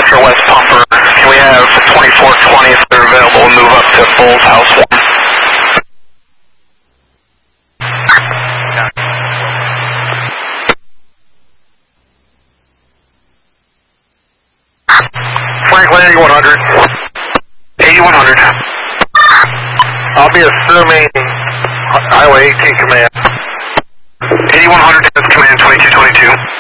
Metro West Pumper. Can we have 2420 if they're available and move up to Bulls House 1? Franklin 8100. 8100. I'll be assuming Highway 18 command. 8100 has command 2222.